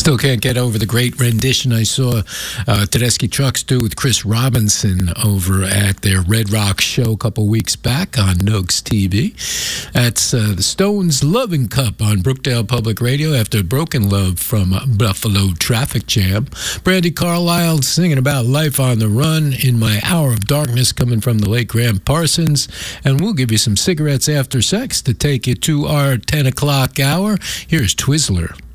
Still can't get over the great rendition I saw Tedeschi Trucks do with Chris Robinson over at their Red Rock show a couple weeks back on Noakes TV. That's the Stones' Loving Cup on Brookdale Public Radio after Broken Love from Buffalo Traffic Jam. Brandy Carlisle singing about life on the run in My Hour of Darkness coming from the late Graham Parsons. And we'll give you some cigarettes after sex to take you to our 10 o'clock hour. Here's Twizzler.